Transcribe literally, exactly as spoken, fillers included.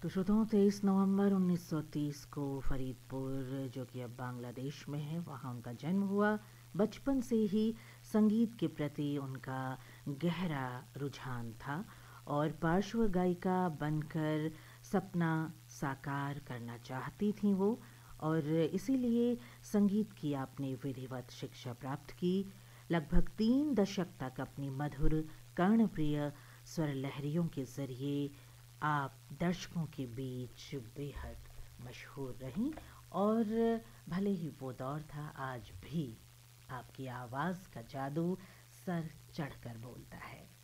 तो श्रोताओं तेईस नवंबर उन्नीस सौ तीस को फरीदपुर, जो कि अब बांग्लादेश में है, वहाँ उनका जन्म हुआ। बचपन से ही संगीत के प्रति उनका गहरा रुझान था और पार्श्व गायिका बनकर सपना साकार करना चाहती थीं वो, और इसीलिए संगीत की आपने विधिवत शिक्षा प्राप्त की। लगभग तीन दशक तक अपनी मधुर कर्णप्रिय स्वर लहरियों के ज़रिए आप दर्शकों के बीच बेहद मशहूर रहीं, और भले ही वो दौर था, आज भी आपकी आवाज़ का जादू सर चढ़कर बोलता है।